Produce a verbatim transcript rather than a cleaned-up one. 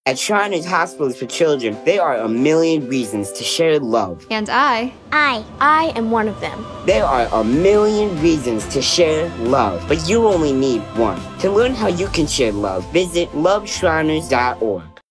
At Shriners Hospitals for Children, there are a million reasons to share love. And I. I. I am one of them. There are a million reasons to share love, but you only need one. To learn how you can share love, visit love shriners dot org.